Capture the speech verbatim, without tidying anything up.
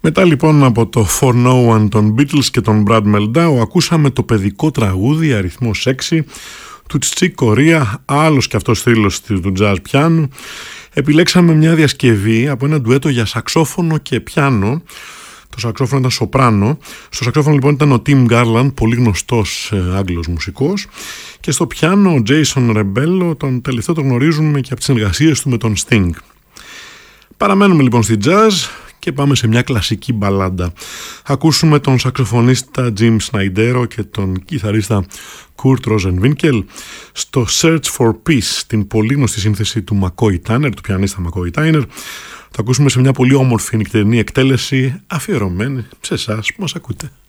Μετά λοιπόν από το For No One των Beatles και τον Brad Meldau ακούσαμε το παιδικό τραγούδι αριθμός έξι του Chick Corea, άλλος και αυτός θρύλος του jazz πιάνου. Επιλέξαμε μια διασκευή από ένα ντουέτο για σαξόφωνο και πιάνο. Το σαξόφωνο ήταν σοπράνο. Στο σαξόφωνο λοιπόν ήταν ο Tim Garland, πολύ γνωστός ε, Άγγλος μουσικός. Και στο πιάνο ο Jason Rebello, τον τελευταίο τον γνωρίζουμε και από τις συνεργασίες του με τον Sting. Παραμένουμε λοιπόν στη jazz και πάμε σε μια κλασική μπαλάντα. Ακούσουμε τον σαξοφωνίστα Jim Snydero και τον κιθαρίστα Kurt Rosenwinkel στο Search for Peace, την πολύ γνωστή σύνθεση του McCoy Tyner, του πιανίστα McCoy Tyner. Θα ακούσουμε σε μια πολύ όμορφη νυχτερινή εκτέλεση αφιερωμένη σε εσάς που μας ακούτε.